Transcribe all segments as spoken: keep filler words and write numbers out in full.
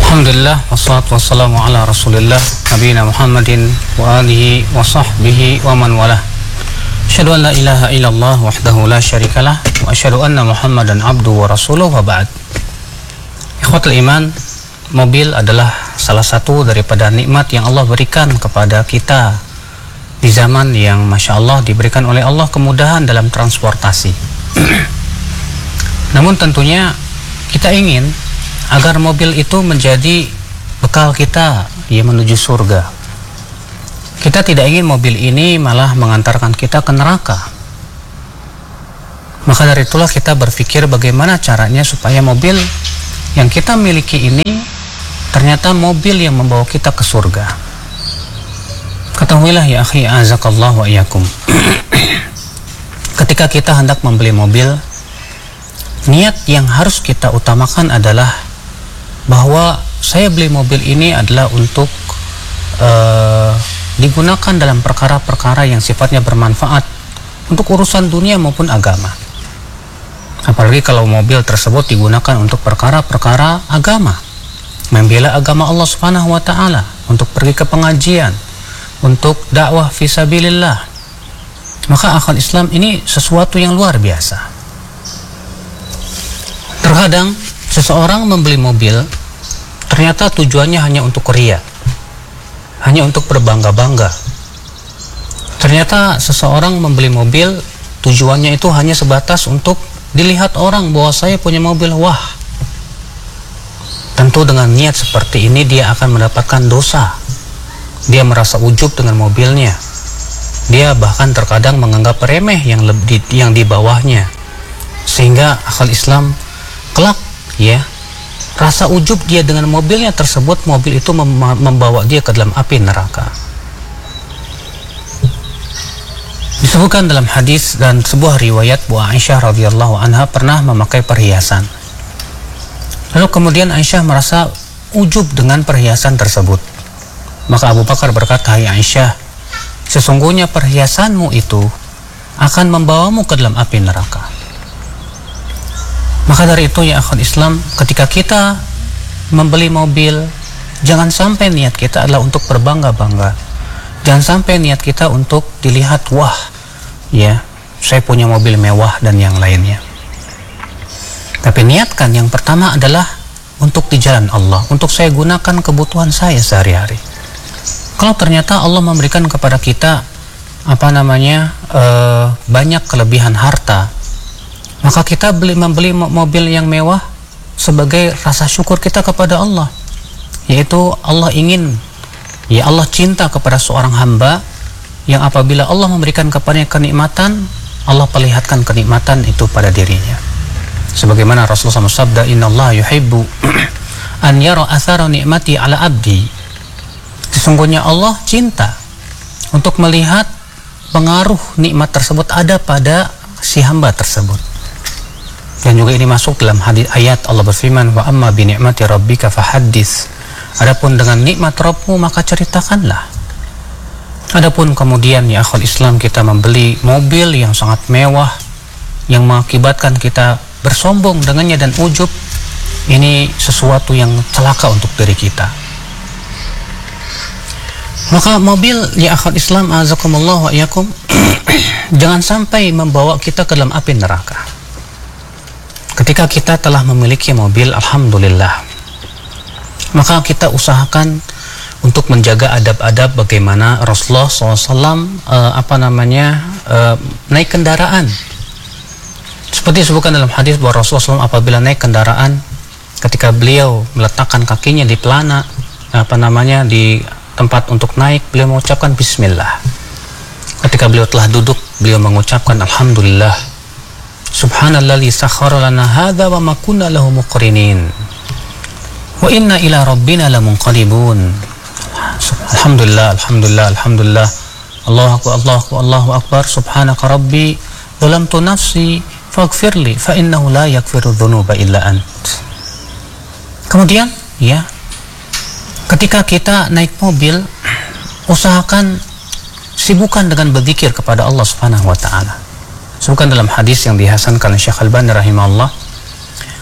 Alhamdulillah, wassalatu wassalamu ala rasulillah nabiyina Muhammadin wa alihi wa sahbihi wa man walah. Asyhadu an la ilaha illallah wahdahu la syarikalah wa asyhadu anna Muhammadan abduhu wa rasuluhu wa ba'd. Ikhwatul iman, mobil adalah salah satu daripada nikmat yang Allah berikan kepada kita di zaman yang Masya Allah diberikan oleh Allah kemudahan dalam transportasi. Namun tentunya kita ingin agar mobil itu menjadi bekal kita ya menuju surga. Kita tidak ingin mobil ini malah mengantarkan kita ke neraka. Maka dari itulah kita berpikir bagaimana caranya supaya mobil yang kita miliki ini ternyata mobil yang membawa kita ke surga. Ketahuilah ya akhi azakallah wa iyyakum. Ketika kita hendak membeli mobil, niat yang harus kita utamakan adalah bahwa saya beli mobil ini adalah untuk uh, digunakan dalam perkara-perkara yang sifatnya bermanfaat untuk urusan dunia maupun agama. Apalagi kalau mobil tersebut digunakan untuk perkara-perkara agama, membela agama Allah Subhanahu wa taala, untuk pergi ke pengajian, untuk dakwah fisabilillah. Maka akal Islam ini sesuatu yang luar biasa. Terkadang seseorang membeli mobil ternyata tujuannya hanya untuk ria, hanya untuk berbangga-bangga. Ternyata seseorang membeli mobil tujuannya itu hanya sebatas untuk dilihat orang bahwa saya punya mobil. Wah, tentu dengan niat seperti ini dia akan mendapatkan dosa. Dia merasa ujub dengan mobilnya. Dia bahkan terkadang menganggap remeh yang lebih yang di bawahnya, sehingga akal Islam kelak ya, rasa ujub dia dengan mobilnya tersebut, mobil itu mem- membawa dia ke dalam api neraka. Disebutkan dalam hadis dan sebuah riwayat bahwa Aisyah radhiyallahu anha pernah memakai perhiasan. Lalu kemudian Aisyah merasa ujub dengan perhiasan tersebut. Maka Abu Bakar berkata, "Hai Aisyah, sesungguhnya perhiasanmu itu akan membawamu ke dalam api neraka." Maka dari itu ya akhwat Islam, ketika kita membeli mobil, jangan sampai niat kita adalah untuk berbangga-bangga. Jangan sampai niat kita untuk dilihat, wah ya saya punya mobil mewah dan yang lainnya. Tapi niatkan yang pertama adalah untuk di jalan Allah, untuk saya gunakan kebutuhan saya sehari-hari. Kalau ternyata Allah memberikan kepada kita apa namanya uh, banyak kelebihan harta, maka kita beli membeli mobil yang mewah sebagai rasa syukur kita kepada Allah, yaitu Allah ingin, ya Allah cinta kepada seorang hamba yang apabila Allah memberikan kepadanya kenikmatan, Allah perlihatkan kenikmatan itu pada dirinya. Sebagaimana Rasulullah shallallahu alaihi wasallam sabda, "Innallaha yuhibbu an yara athara ni'mati ala abdi." Sesungguhnya Allah cinta untuk melihat pengaruh nikmat tersebut ada pada si hamba tersebut. Dan juga ini masuk dalam hadis ayat Allah berfirman, wa amma bi ni'mati rabbika fahaddits. Adapun dengan nikmat Rabbmu maka ceritakanlah. Adapun kemudian ya akhwat Islam, kita membeli mobil yang sangat mewah yang mengakibatkan kita bersombong dengannya dan ujub, ini sesuatu yang celaka untuk diri kita. Maka mobil ya akhwat Islam azakumullah wa iyyakum jangan sampai membawa kita ke dalam api neraka. Ketika kita telah memiliki mobil, alhamdulillah, maka kita usahakan untuk menjaga adab-adab bagaimana Rasulullah shallallahu alaihi wasallam uh, apa namanya uh, naik kendaraan. Seperti disebutkan dalam hadis bahwa Rasulullah shallallahu alaihi wasallam apabila naik kendaraan, ketika beliau meletakkan kakinya di pelana apa namanya di tempat untuk naik, beliau mengucapkan Bismillah. Ketika beliau telah duduk, beliau mengucapkan Alhamdulillah, Subhanalladzi sakhkhara lana hadza wa ma kunna lahu muqrinin wa inna ila rabbina lamunqalibun. Alhamdulillah, alhamdulillah, alhamdulillah. Allahu akbar, Allahu akbar, Allahu akbar. Subhanaka rabbi zalamtu nafsi faghfirli fa innahu la yaghfiru dzunuba illa ant. Kemudian ya, ketika kita naik mobil, usahakan sibukkan dengan berzikir kepada Allah Subhanahu wa taala. Sebutkan dalam hadis yang dihasankan oleh Syekh Al-Albani rahimahullah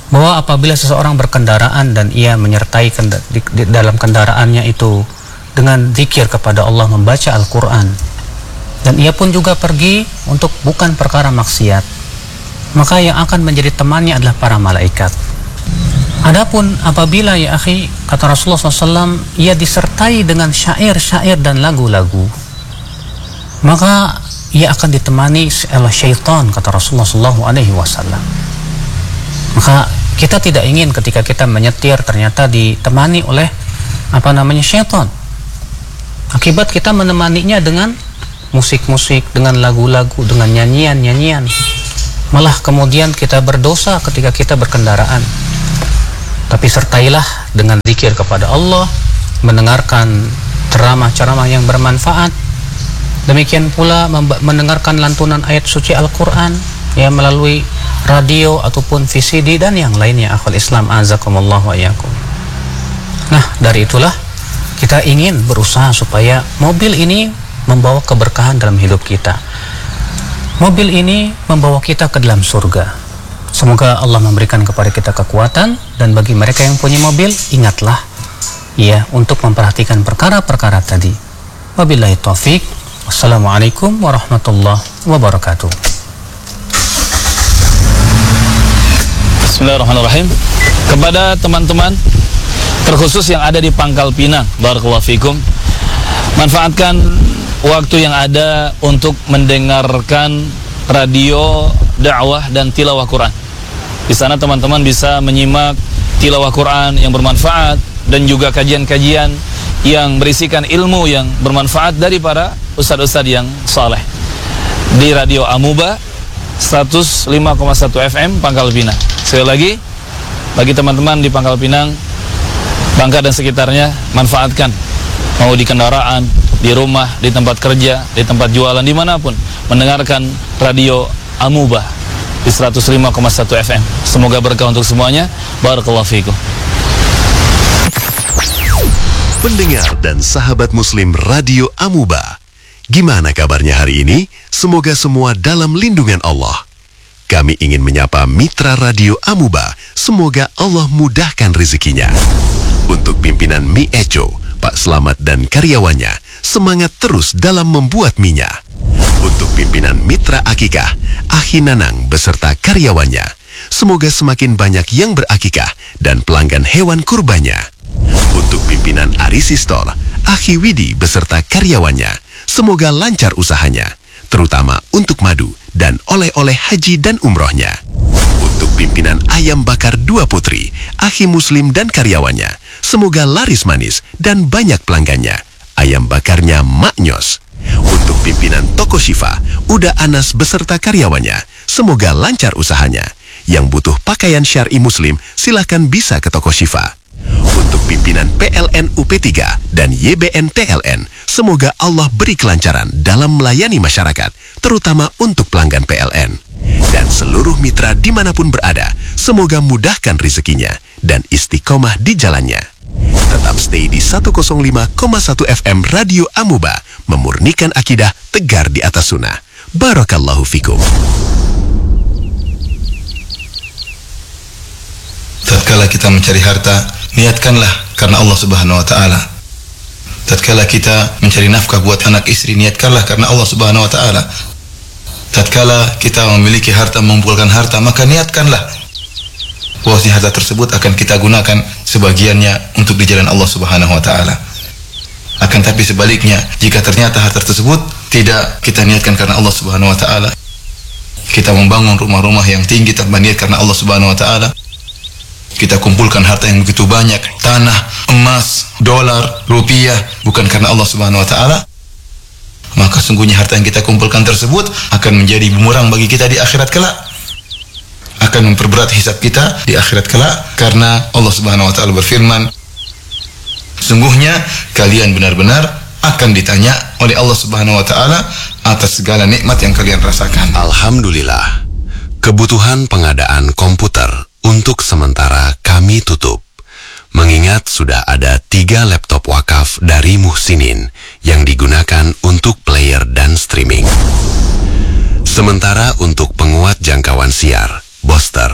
bahwa apabila seseorang berkendaraan dan ia menyertai kenda, di, di dalam kendaraannya itu dengan zikir kepada Allah, membaca Al-Quran, dan ia pun juga pergi untuk bukan perkara maksiat, maka yang akan menjadi temannya adalah para malaikat. Adapun apabila, ya akhi, kata Rasulullah shallallahu alaihi wasallam, ia disertai dengan syair-syair dan lagu-lagu, maka ia akan ditemani oleh syaitan, kata Rasulullah shallallahu alaihi wasallam. Maka kita tidak ingin ketika kita menyetir ternyata ditemani oleh apa namanya syaitan. Akibat kita menemaninya dengan musik-musik, dengan lagu-lagu, dengan nyanyian-nyanyian. Malah kemudian kita berdosa ketika kita berkendaraan. Tapi sertailah dengan zikir kepada Allah, mendengarkan ceramah-ceramah yang bermanfaat. Demikian pula mendengarkan lantunan ayat suci Al-Quran, ya, melalui radio ataupun V C D dan yang lainnya. Akhul Islam, azakumullah wa iyyakum. Nah, dari itulah kita ingin berusaha supaya mobil ini membawa keberkahan dalam hidup kita. Mobil ini membawa kita ke dalam surga. Semoga Allah memberikan kepada kita kekuatan, dan bagi mereka yang punya mobil, ingatlah ya untuk memperhatikan perkara-perkara tadi. Wabillahi taufik. Wassalamualaikum warahmatullahi wabarakatuh. Bismillahirrahmanirrahim. Kepada teman-teman terkhusus yang ada di Pangkal Pinang, barakallahu fikum, manfaatkan waktu yang ada untuk mendengarkan radio dakwah dan tilawah Quran. Di sana teman-teman bisa menyimak tilawah Quran yang bermanfaat dan juga kajian-kajian yang berisikan ilmu yang bermanfaat dari para ustadz-ustadz yang saleh. Di Radio Amuba seratus lima koma satu F M Pangkal Pinang. Sekali lagi, bagi teman-teman di Pangkal Pinang, Bangka dan sekitarnya, manfaatkan. Mau di kendaraan, di rumah, di tempat kerja, di tempat jualan, dimanapun, mendengarkan Radio Amuba di seratus lima koma satu F M. Semoga berkah untuk semuanya. Barakallahu fikum. Pendengar dan sahabat muslim Radio Amuba, gimana kabarnya hari ini? Semoga semua dalam lindungan Allah. Kami ingin menyapa mitra Radio Amuba, semoga Allah mudahkan rezekinya. Untuk pimpinan Mi Eco, Pak Slamet dan karyawannya, semangat terus dalam membuat minyak. Untuk pimpinan Mitra Akikah, Ahi Nanang beserta karyawannya, semoga semakin banyak yang berakikah dan pelanggan hewan kurbannya. Untuk pimpinan Arisistor, Ahi Widi beserta karyawannya, semoga lancar usahanya, terutama untuk madu dan oleh-oleh haji dan umrohnya. Untuk pimpinan Ayam Bakar Dua Putri, Ahi Muslim dan karyawannya, semoga laris manis dan banyak pelanggannya. Ayam bakarnya Maknyos. Untuk pimpinan Toko Syifa, Uda Anas beserta karyawannya, semoga lancar usahanya. Yang butuh pakaian syar'i muslim, silahkan bisa ke Toko Syifa. Untuk pimpinan P L N U P tiga dan Y B N T L N, semoga Allah beri kelancaran dalam melayani masyarakat, terutama untuk pelanggan P L N. Dan seluruh mitra dimanapun berada, semoga mudahkan rezekinya dan istiqomah di jalannya. Tetap stay di seratus lima koma satu F M Radio Amuba, memurnikan akidah, tegar di atas sunnah. Barakallahu fikum. Tatkala kita mencari harta, niatkanlah karena Allah Subhanahu wa taala. Tatkala kita mencari nafkah buat anak istri, niatkanlah karena Allah Subhanahu wa taala. Tatkala kita memiliki harta, mengumpulkan harta, maka niatkanlah bahwasanya harta tersebut akan kita gunakan sebagiannya untuk di jalan Allah Subhanahu wa taala. Akan tapi sebaliknya, jika ternyata harta tersebut tidak kita niatkan karena Allah Subhanahu wa taala, kita membangun rumah-rumah yang tinggi tanpa niat karena Allah Subhanahu wa taala, kita kumpulkan harta yang begitu banyak, tanah, emas, dolar, rupiah, bukan karena Allah Subhanahu wa taala, maka sungguhnya harta yang kita kumpulkan tersebut akan menjadi bumerang bagi kita di akhirat kelak, akan memperberat hisab kita di akhirat kelak, karena Allah Subhanahu wa taala berfirman, sungguhnya kalian benar-benar akan ditanya oleh Allah Subhanahu wa taala atas segala nikmat yang kalian rasakan. Alhamdulillah, kebutuhan pengadaan komputer untuk sementara kami tutup, mengingat sudah ada tiga laptop wakaf dari Muhsinin yang digunakan untuk player dan streaming. Sementara untuk penguat jangkauan siar, booster,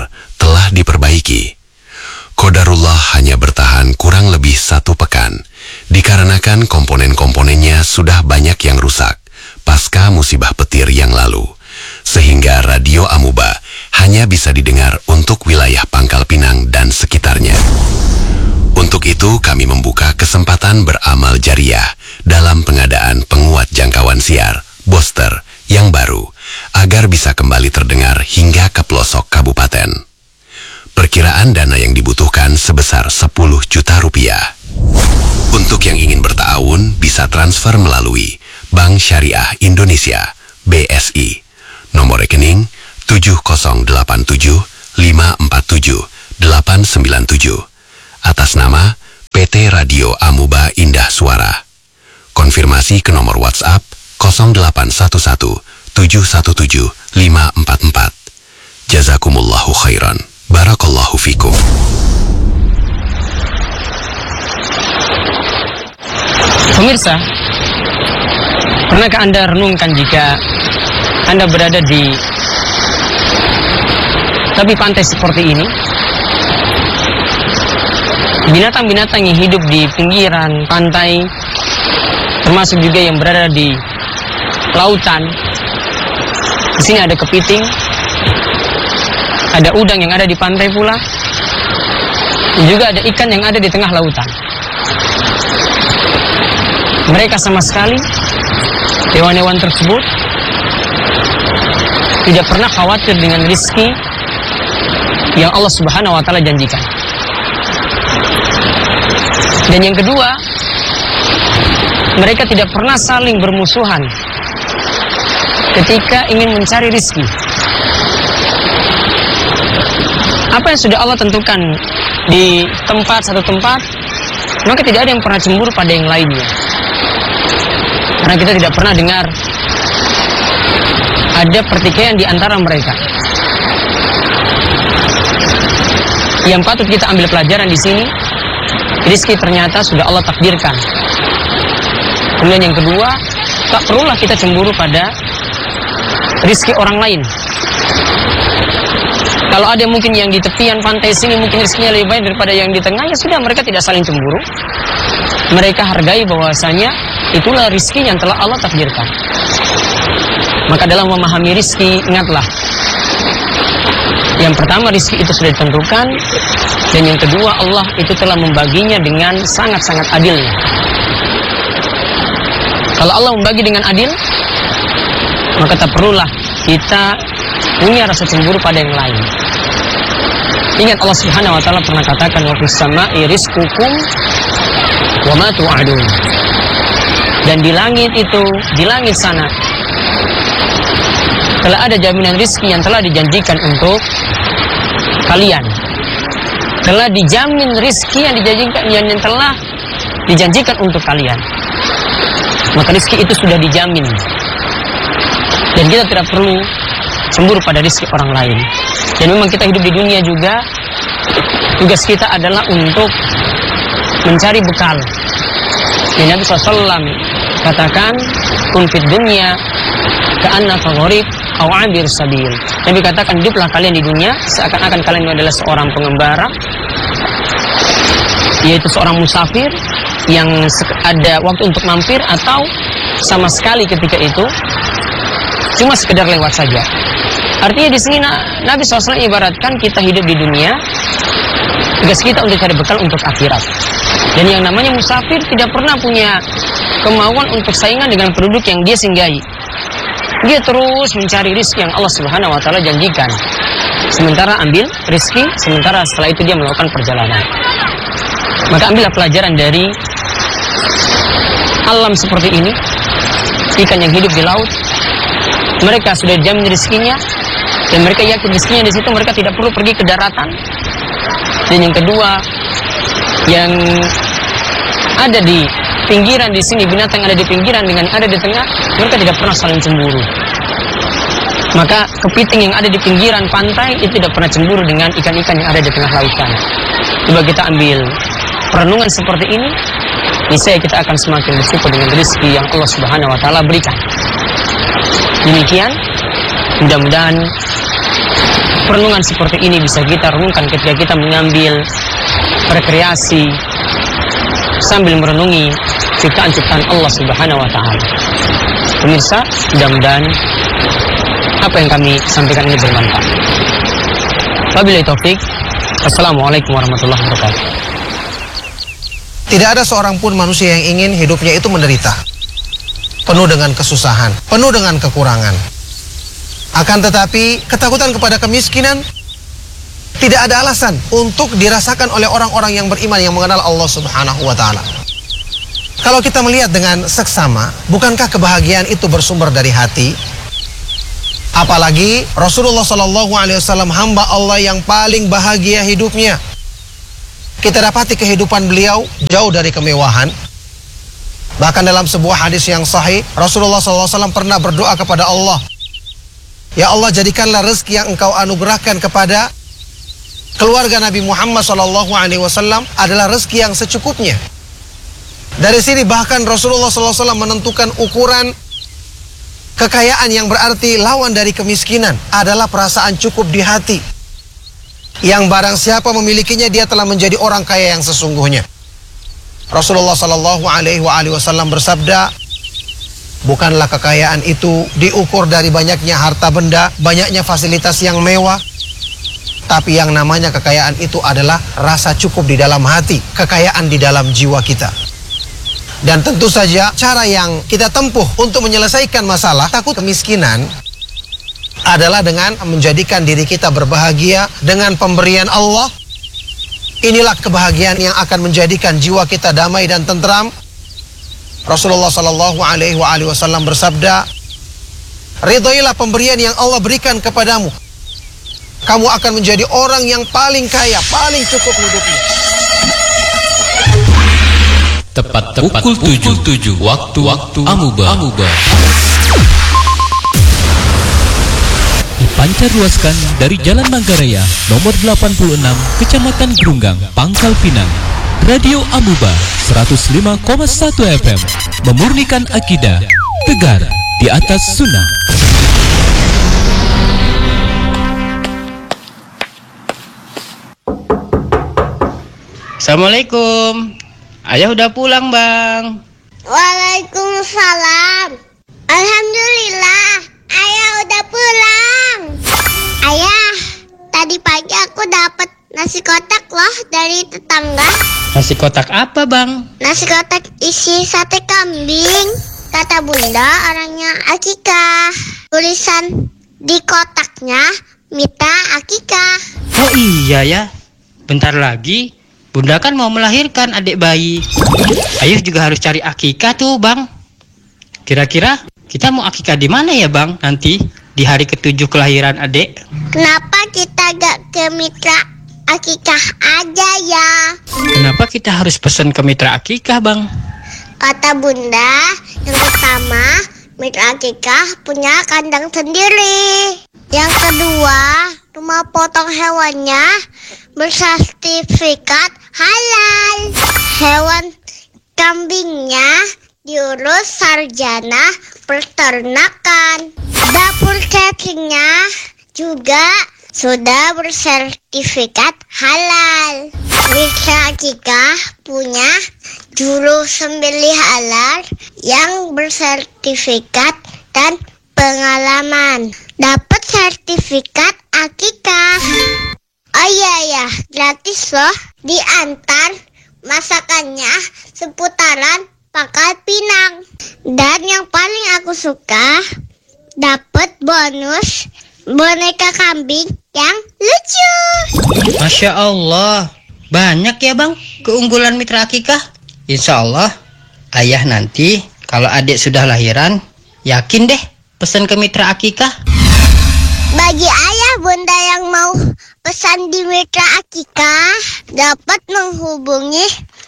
telah diperbaiki. Qadarullah hanya bertahan kurang lebih satu pekan, dikarenakan komponen-komponennya sudah banyak yang rusak pasca musibah petir yang lalu, sehingga radio Amuba hanya bisa didengar untuk wilayah Pangkal Pinang dan sekitarnya. Untuk itu kami membuka kesempatan beramal jariah dalam pengadaan penguat jangkauan siar, booster, yang baru, agar bisa kembali terdengar hingga ke pelosok kabupaten. Perkiraan dana yang dibutuhkan sebesar sepuluh juta rupiah. Untuk yang ingin bertaawun bisa transfer melalui Bank Syariah Indonesia, B S I, nomor rekening tujuh nol delapan tujuh lima empat tujuh delapan sembilan tujuh, atas nama P T Radio Amuba Indah Suara. Konfirmasi ke nomor WhatsApp nol delapan satu satu tujuh satu tujuh lima empat empat. Jazakumullahu khairan. Barakallahu fikum. Pemirsa, pernahkah Anda renungkan jika Anda berada di tepi pantai seperti ini? Binatang-binatang yang hidup di pinggiran pantai, termasuk juga yang berada di lautan. Di sini ada kepiting, ada udang yang ada di pantai pula, dan juga ada ikan yang ada di tengah lautan. Mereka sama sekali, hewan-hewan tersebut, tidak pernah khawatir dengan rizki yang Allah Subhanahu wa Ta'ala janjikan. Dan yang kedua, mereka tidak pernah saling bermusuhan ketika ingin mencari rizki. Apa yang sudah Allah tentukan di tempat satu tempat, maka tidak ada yang pernah cemburu pada yang lainnya. Karena kita tidak pernah dengar ada pertikaian di antara mereka. Yang patut kita ambil pelajaran di sini, rizki ternyata sudah Allah takdirkan. Kemudian yang kedua, tak perlulah kita cemburu pada rizki orang lain. Kalau ada mungkin yang di tepian pantai sini mungkin rizkinya lebih baik daripada yang di tengah, ya sudah, mereka tidak saling cemburu. Mereka hargai bahwasanya itulah rizki yang telah Allah takdirkan. Maka dalam memahami rizki, ingatlah, yang pertama rizki itu sudah ditentukan, dan yang kedua Allah itu telah membaginya dengan sangat-sangat adilnya. Kalau Allah membagi dengan adil, maka tak perlulah kita punya rasa cemburu pada yang lain. Ingat Allah Subhanahu wa Ta'ala pernah katakan, wa fis sama'i rizqukum wa ma tu'adun. Dan di langit itu, di langit sana telah ada jaminan rizki yang telah dijanjikan untuk kalian. Telah dijamin rizki yang dijanjikan, yang telah dijanjikan untuk kalian. Maka rizki itu sudah dijamin, dan kita tidak perlu cemburu pada rizki orang lain. Dan memang kita hidup di dunia juga, tugas kita adalah untuk mencari bekal. Dan Nabi shallallahu alaihi wasallam katakan, kun fid dunya ka'annaka gharib aw 'abir sabil. Nabi katakan, hiduplah kalian di dunia seakan-akan kalian adalah seorang pengembara, yaitu seorang musafir yang ada waktu untuk mampir, atau sama sekali ketika itu cuma sekedar lewat saja. Artinya di sini Nabi shallallahu alaihi wasallam ibaratkan kita hidup di dunia, tugas kita untuk cari bekal untuk akhirat. Dan yang namanya musafir tidak pernah punya kemauan untuk saingan dengan penduduk yang dia singgahi. Dia terus mencari rizki yang Allah Subhanahu wa Ta'ala janjikan. Sementara ambil rizki, sementara setelah itu dia melakukan perjalanan. Maka ambillah pelajaran dari alam seperti ini. Ikan yang hidup di laut, mereka sudah dijamin rizkinya, dan mereka yakin rizkinya di situ, mereka tidak perlu pergi ke daratan. Dan yang kedua, yang ada di pinggiran di sini, binatang ada di pinggiran dengan ada di tengah, mereka tidak pernah saling cemburu. Maka kepiting yang ada di pinggiran pantai itu tidak pernah cemburu dengan ikan-ikan yang ada di tengah lautan. Coba kita ambil perenungan seperti ini, niscaya kita akan semakin bersyukur dengan rezeki yang Allah Subhanahu wa Ta'ala berikan. Demikian, mudah-mudahan perenungan seperti ini bisa kita renungkan ketika kita mengambil rekreasi sambil merenungi ciptaan-ciptaan Allah Subhanahu wa taala. Pemirsa, mudah-mudahan apa yang kami sampaikan ini bermanfaat. Wabillahi taufik. Assalamualaikum warahmatullahi wabarakatuh. Tidak ada seorang pun manusia yang ingin hidupnya itu menderita, penuh dengan kesusahan, penuh dengan kekurangan. Akan tetapi, ketakutan kepada kemiskinan tidak ada alasan untuk dirasakan oleh orang-orang yang beriman yang mengenal Allah Subhanahu wa taala. Kalau kita melihat dengan seksama, bukankah kebahagiaan itu bersumber dari hati? Apalagi Rasulullah Shallallahu Alaihi Wasallam, hamba Allah yang paling bahagia hidupnya. Kita dapati kehidupan beliau jauh dari kemewahan. Bahkan dalam sebuah hadis yang sahih, Rasulullah Shallallahu Alaihi Wasallam pernah berdoa kepada Allah, ya Allah, jadikanlah rezeki yang Engkau anugerahkan kepada keluarga Nabi Muhammad Shallallahu Alaihi Wasallam adalah rezeki yang secukupnya. Dari sini bahkan Rasulullah Shallallahu Alaihi Wasallam menentukan ukuran kekayaan yang berarti lawan dari kemiskinan adalah perasaan cukup di hati. Yang barang siapa memilikinya, dia telah menjadi orang kaya yang sesungguhnya. Rasulullah Shallallahu Alaihi Wasallam bersabda, bukanlah kekayaan itu diukur dari banyaknya harta benda, banyaknya fasilitas yang mewah, tapi yang namanya kekayaan itu adalah rasa cukup di dalam hati, kekayaan di dalam jiwa kita. Dan tentu saja cara yang kita tempuh untuk menyelesaikan masalah takut kemiskinan adalah dengan menjadikan diri kita berbahagia dengan pemberian Allah. Inilah kebahagiaan yang akan menjadikan jiwa kita damai dan tentram. Rasulullah Shallallahu Alaihi Wasallam bersabda, ridhoilah pemberian yang Allah berikan kepadamu, kamu akan menjadi orang yang paling kaya, paling cukup hidupnya. Tepat pukul tujuh waktu waktu Amuba. Amuba. Dipancarluaskan dari Jalan Manggarai nomor delapan puluh enam, Kecamatan Grunggang, Pangkal Pinang. Radio Amuba seratus lima koma satu F M, memurnikan akidah, tegar di atas sunnah. Assalamualaikum. Ayah udah pulang, Bang. Waalaikumsalam. Alhamdulillah, Ayah udah pulang. Ayah, tadi pagi aku dapat nasi kotak loh dari tetangga. Nasi kotak apa, Bang? Nasi kotak isi sate kambing. Kata Bunda, orangnya akikah. Tulisan di kotaknya, Mita akikah. Oh iya ya, bentar lagi Bunda kan mau melahirkan adik bayi. Ayah juga harus cari akikah tuh, Bang. Kira-kira kita mau akikah di mana ya, Bang? Nanti di hari ketujuh kelahiran adik. Kenapa kita gak ke mitra akikah aja ya? Kenapa kita harus pesan ke mitra akikah, Bang? Kata Bunda, yang pertama, mitra akikah punya kandang sendiri. Yang kedua, rumah potong hewannya bersertifikat halal. Hewan kambingnya diurus sarjana peternakan. Dapur cateringnya juga sudah bersertifikat halal. Mitra akikah punya juru sembelih halal yang bersertifikat dan pengalaman. Dapat sertifikat akikah. Oh iya ya, gratis loh. Diantar masakannya seputaran Pangkal Pinang. Dan yang paling aku suka, dapat bonus boneka kambing yang lucu. Masya Allah, banyak ya, Bang keunggulan mitra akikah. Insya Allah ayah nanti kalau adik sudah lahiran, yakin deh pesan ke mitra akikah. Bagi ayah bunda yang mau pesan di mitra akikah, dapat menghubungi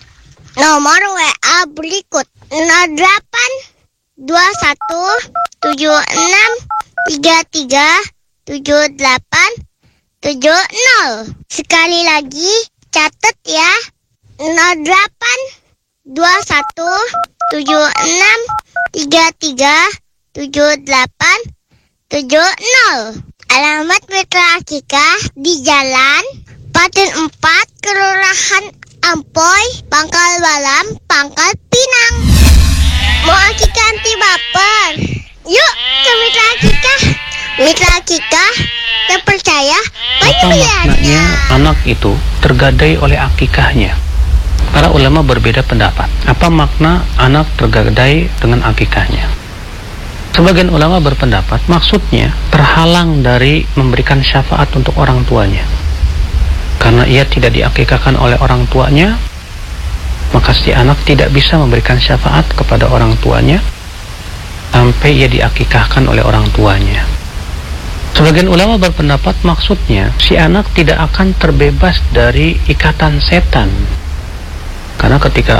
nomor W A berikut nol delapan dua satu tujuh enam tiga tiga tujuh delapan tujuh nol. Sekali lagi catat ya, nol delapan dua satu tujuh enam tiga tiga tujuh delapan tujuh nol. Alamat Mitra Akikah di Jalan Paten empat, Kelurahan Ampoy, Pangkal Balam, Pangkal Pinang. Mau akikah anti baper? Yuk ke Mitra Akikah. Mitra Akikah terpercaya banyak Apa maknanya pilihannya. anak itu tergadai oleh akikahnya? Para ulama berbeda pendapat. Apa makna anak tergadai dengan akikahnya? Sebagian ulama berpendapat maksudnya terhalang dari memberikan syafaat untuk orang tuanya. Karena ia tidak diakikahkan oleh orang tuanya, maka si anak tidak bisa memberikan syafaat kepada orang tuanya sampai ia diakikahkan oleh orang tuanya. Sebagian ulama berpendapat maksudnya si anak tidak akan terbebas dari ikatan setan. Karena ketika